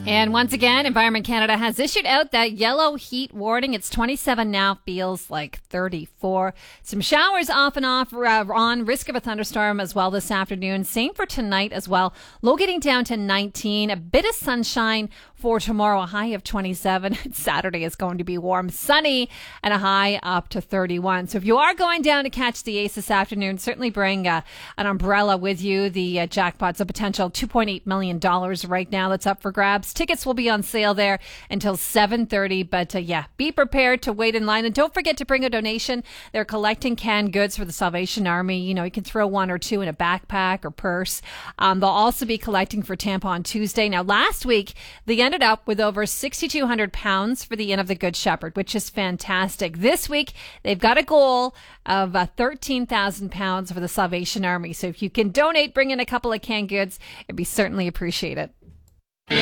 And once again, Environment Canada has issued out that yellow heat warning. It's 27 now, feels like 34. Some showers off and off on, risk of a thunderstorm as well this afternoon. Same for tonight as well. Low getting down to 19. A bit of sunshine for tomorrow, a high of 27. Saturday is going to be warm, sunny, and a high up to 31. So if you are going down to catch the Ace this afternoon, certainly bring an umbrella with you. The jackpot's a potential $2.8 million right now that's up for grabs. Tickets will be on sale there until 7:30. But be prepared to wait in line. And don't forget to bring a donation. They're collecting canned goods for the Salvation Army. You know, you can throw one or two in a backpack or purse. They'll also be collecting for Tampa on Tuesday. Now, last week, they ended up with over 6,200 pounds for the Inn of the Good Shepherd, which is fantastic. This week, they've got a goal of 13,000 pounds for the Salvation Army. So if you can donate, bring in a couple of canned goods, it'd be certainly appreciated.